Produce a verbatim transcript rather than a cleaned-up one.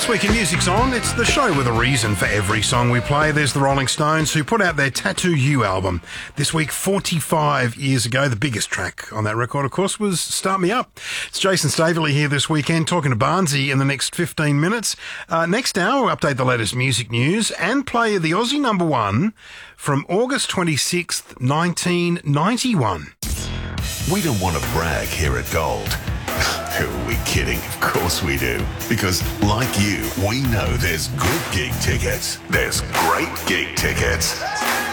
This week in Music's On, it's the show with a reason for every song we play. There's the Rolling Stones, who put out their Tattoo You album this week forty-five years ago. The biggest track on that record, of course, was Start Me Up. It's Jason Staveley here this weekend, talking to Barnsey in the next fifteen minutes. Uh, next hour, we'll update the latest music news and play the Aussie number one from August twenty-sixth, nineteen ninety-one. We don't want to brag here at Gold. Who are we kidding? Of course we do. Because, like you, we know there's good gig tickets. There's great gig tickets.